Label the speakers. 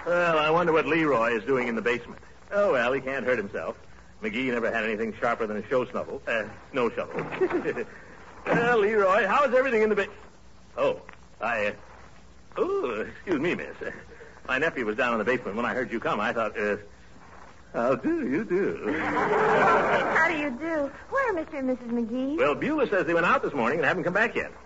Speaker 1: Well, I wonder what Leroy is doing in the basement. Oh, well, he can't hurt himself. McGee never had anything sharper than a snow shovel. Well, Leroy, how's everything in the basement? Oh, excuse me, miss. My nephew was down in the basement. When I heard you come, I thought, how do you do?
Speaker 2: How do you do? Where are Mr. and Mrs. McGee?
Speaker 1: Well, Beulah says they went out this morning and haven't come back yet.